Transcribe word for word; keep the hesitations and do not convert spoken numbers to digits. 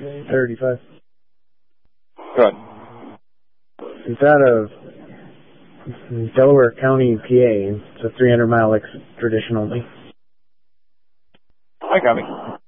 thirty-five. Go ahead. It's out of Delaware County, P A. It's a three hundred mile extradition only. I got me.